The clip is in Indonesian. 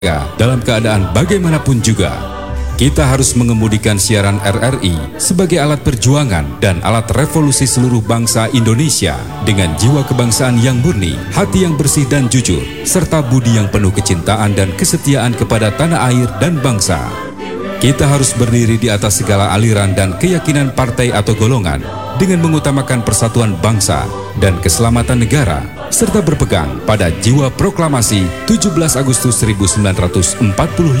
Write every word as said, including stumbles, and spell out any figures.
dalam keadaan bagaimanapun juga. Kita harus mengemudikan siaran R R I sebagai alat perjuangan dan alat revolusi seluruh bangsa Indonesia dengan jiwa kebangsaan yang murni, hati yang bersih dan jujur, serta budi yang penuh kecintaan dan kesetiaan kepada tanah air dan bangsa. Kita harus berdiri di atas segala aliran dan keyakinan partai atau golongan dengan mengutamakan persatuan bangsa dan keselamatan negara, serta berpegang pada jiwa proklamasi tujuh belas Agustus seribu sembilan ratus empat puluh lima